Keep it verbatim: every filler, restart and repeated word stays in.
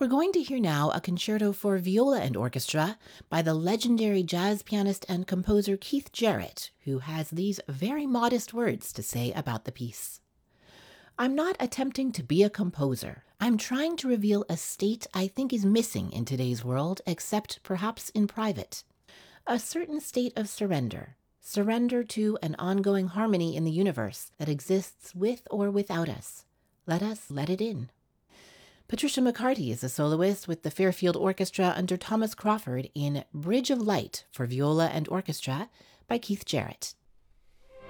We're going to hear now a concerto for viola and orchestra by the legendary jazz pianist and composer Keith Jarrett, who has these very modest words to say about the piece. I'm not attempting to be a composer. I'm trying to reveal a state I think is missing in today's world, except perhaps in private. A certain state of surrender. Surrender to an ongoing harmony in the universe that exists with or without us. Let us let it in. Patricia McCarty is a soloist with the Fairfield Orchestra under Thomas Crawford in Bridge of Light for viola and orchestra by Keith Jarrett.